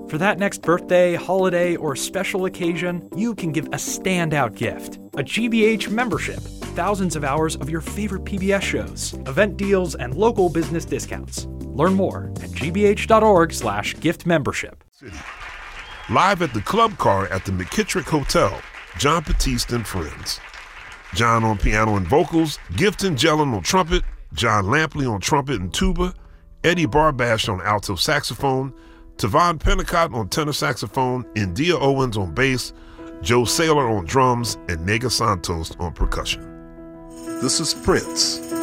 For that next birthday, holiday, or special occasion, you can give a standout gift. A GBH membership. Thousands of hours of your favorite PBS shows, event deals, and local business discounts. Learn more at gbh.org/gift membership. Live at the Club Car at the McKittrick Hotel, John Batiste and Friends. John on piano and vocals, Gifton Jellin on trumpet, John Lampley on trumpet and tuba, Eddie Barbash on alto saxophone, Tavon Pennicott on tenor saxophone, India Owens on bass, Joe Saylor on drums, and Nega Santos on percussion. This is Prince.